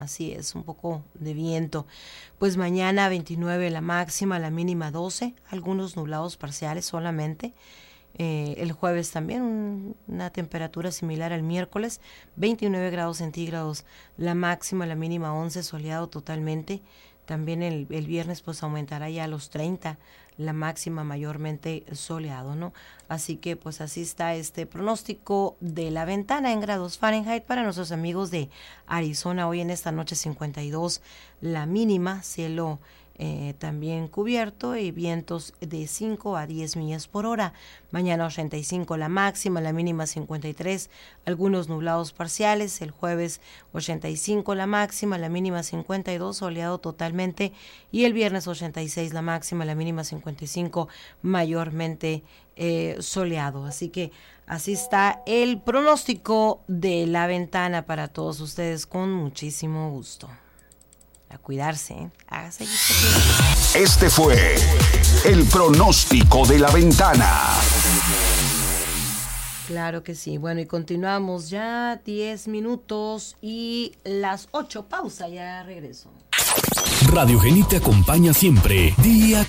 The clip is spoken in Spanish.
Así es, un poco de viento. Pues mañana 29 la máxima, la mínima 12, algunos nublados parciales solamente. El jueves también una temperatura similar al miércoles, 29 grados centígrados la máxima, la mínima 11, soleado totalmente. También el viernes pues aumentará ya a los 30, la máxima mayormente soleado, ¿no? Así que pues así está este pronóstico de la ventana en grados Fahrenheit para nuestros amigos de Arizona. Hoy en esta noche 52 la mínima, cielo también cubierto y vientos de 5 a 10 millas por hora. Mañana 85 la máxima, la mínima 53, algunos nublados parciales. El jueves 85 la máxima, la mínima 52, soleado totalmente. Y el viernes 86 la máxima, la mínima 55, mayormente soleado. Así que así está el pronóstico de la ventana para todos ustedes, con muchísimo gusto. A cuidarse, ¿eh? A seguir. Este fue el pronóstico de la ventana. Claro que sí. Bueno, y continuamos ya 10 minutos y las 8. Pausa, ya regreso. Radio Geni te acompaña siempre, día